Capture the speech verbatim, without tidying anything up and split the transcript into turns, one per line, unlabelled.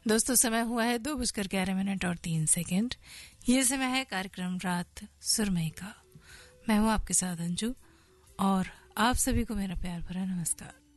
दोस्तों समय हुआ है दो बजकर ग्यारह मिनट और तीन सेकंड। ये समय है कार्यक्रम रात सुरमई का। मैं हूँ आपके साथ अंजू और आप सभी को मेरा प्यार भरा नमस्कार।